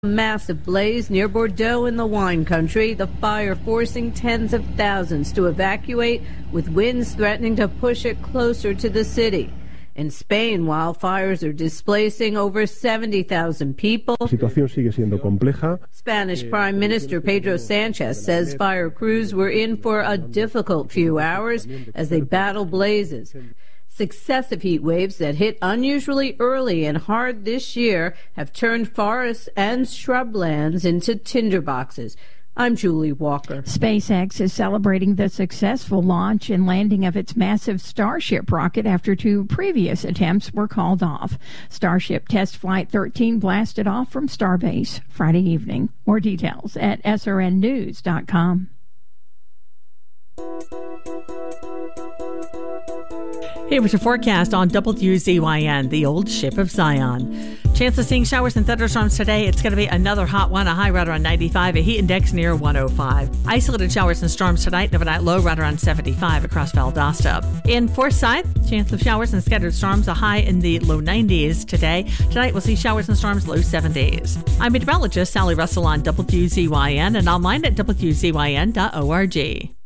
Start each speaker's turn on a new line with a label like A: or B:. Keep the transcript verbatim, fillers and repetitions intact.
A: A massive blaze near Bordeaux in the wine country, the fire forcing tens of thousands to evacuate, with winds threatening to push it closer to the city. In Spain, wildfires are displacing over seventy thousand people.
B: La situación sigue siendo compleja.
A: Spanish Prime Minister Pedro Sanchez says fire crews were in for a difficult few hours as they battle blazes. Successive heat waves that hit unusually early and hard this year have turned forests and shrublands into tinderboxes. I'm Julie Walker.
C: SpaceX is celebrating the successful launch and landing of its massive Starship rocket after two previous attempts were called off. Starship Test Flight thirteen blasted off from Starbase Friday evening. More details at S R N news dot com.
D: Here was your forecast on W Z Y N, the old ship of Zion. Chance of seeing showers and thunderstorms today. It's going to be another hot one, a high right around ninety-five, a heat index near one oh five. Isolated showers and storms tonight, overnight low right around seventy-five across Valdosta. In Forsyth, chance of showers and scattered storms, a high in the low nineties today. Tonight we'll see showers and storms, low seventies. I'm meteorologist Sally Russell on W Z Y N and online at W Z Y N dot org.